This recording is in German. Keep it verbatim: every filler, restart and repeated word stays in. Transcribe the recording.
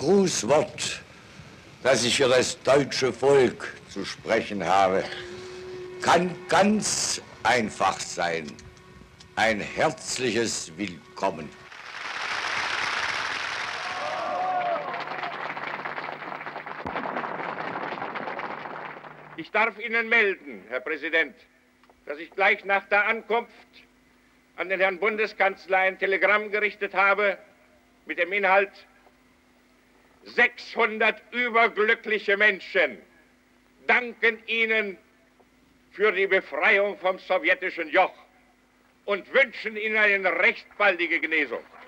Grußwort, das ich für das deutsche Volk zu sprechen habe, kann ganz einfach sein. Ein herzliches Willkommen. Ich darf Ihnen melden, Herr Präsident, dass ich gleich nach der Ankunft an den Herrn Bundeskanzler ein Telegramm gerichtet habe mit dem Inhalt: sechshundert überglückliche Menschen danken Ihnen für die Befreiung vom sowjetischen Joch und wünschen Ihnen eine recht baldige Genesung.